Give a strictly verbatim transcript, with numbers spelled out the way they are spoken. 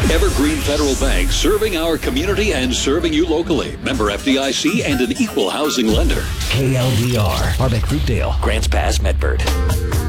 Evergreen Federal Bank, serving our community and serving you locally. Member F D I C and an equal housing lender. K L D R, Harbeck Fruitdale, Grants Pass, Medford.